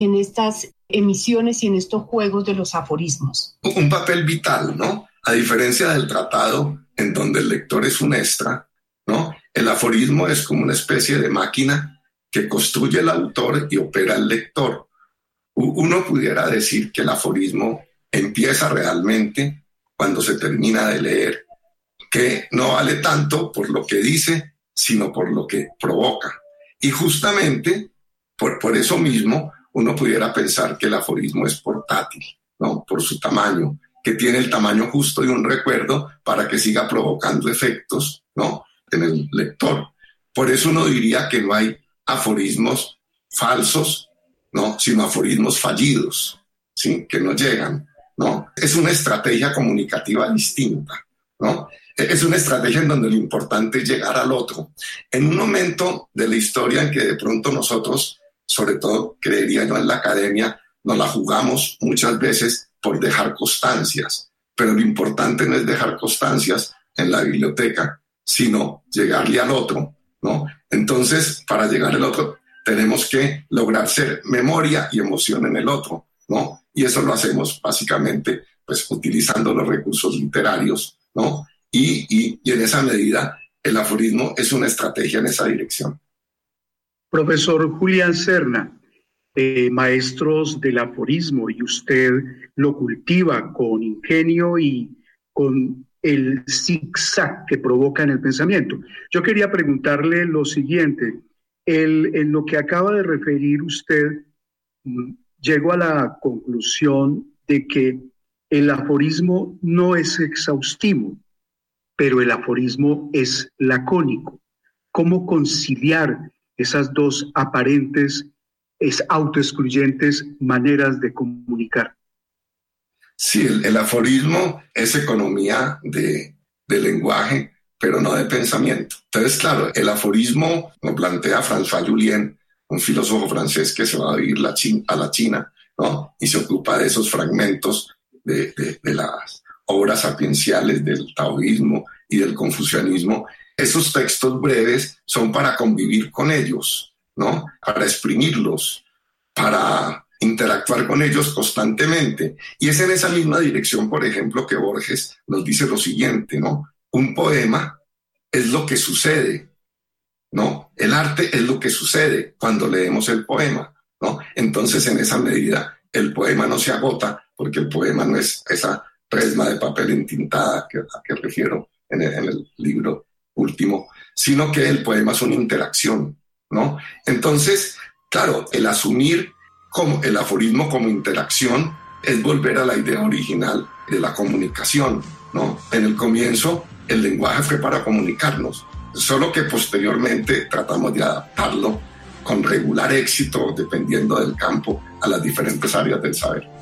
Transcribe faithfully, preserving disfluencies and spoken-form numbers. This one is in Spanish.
en estas emisiones y en estos juegos de los aforismos? Un papel vital, ¿no? A diferencia del tratado, en donde el lector es un extra, ¿no? El aforismo es como una especie de máquina que construye el autor y opera el lector. Uno pudiera decir que el aforismo empieza realmente cuando se termina de leer, que no vale tanto por lo que dice, sino por lo que provoca. Y justamente por, por eso mismo uno pudiera pensar que el aforismo es portátil, ¿no? Por su tamaño, que tiene el tamaño justo de un recuerdo para que siga provocando efectos, ¿no?, en el lector. Por eso uno diría que no hay aforismos falsos, ¿no?, sino aforismos fallidos, ¿sí?, que no llegan, ¿no? Es una estrategia comunicativa distinta, ¿no? Es una estrategia en donde lo importante es llegar al otro. En un momento de la historia en que de pronto nosotros, sobre todo creería yo en la academia, nos la jugamos muchas veces por dejar constancias, pero lo importante no es dejar constancias en la biblioteca, sino llegarle al otro, ¿no? Entonces, para llegar al otro, tenemos que lograr ser memoria y emoción en el otro, ¿no? Y eso lo hacemos básicamente, pues, utilizando los recursos literarios, ¿no? Y, y, y en esa medida, el aforismo es una estrategia en esa dirección. Profesor Julián Serna, eh, maestros del aforismo, y usted lo cultiva con ingenio y con el zigzag que provoca en el pensamiento. Yo quería preguntarle lo siguiente. El, en lo que acaba de referir usted, llegó a la conclusión de que el aforismo no es exhaustivo, pero el aforismo es lacónico. ¿Cómo conciliar esas dos aparentes, es autoexcluyentes maneras de comunicar? Sí, el, el aforismo es economía de, de lenguaje, pero no de pensamiento. Entonces, claro, el aforismo lo plantea François Jullien, un filósofo francés que se va a vivir la China, a la China, ¿no? Y se ocupa de esos fragmentos de, de, de las obras sapienciales del taoísmo y del confucianismo. Esos textos breves son para convivir con ellos, ¿no? Para exprimirlos, para interactuar con ellos constantemente. Y es en esa misma dirección, por ejemplo, que Borges nos dice lo siguiente, ¿no? Un poema es lo que sucede, ¿no? El arte es lo que sucede cuando leemos el poema, ¿no? Entonces, en esa medida, el poema no se agota, porque el poema no es esa resma de papel entintada que, a que refiero en el, en el libro último, sino que el poema es una interacción, ¿no? Entonces, claro, el asumir como el aforismo como interacción es volver a la idea original de la comunicación, ¿no? En el comienzo, el lenguaje fue para comunicarnos, solo que posteriormente tratamos de adaptarlo con regular éxito, dependiendo del campo, a las diferentes áreas del saber.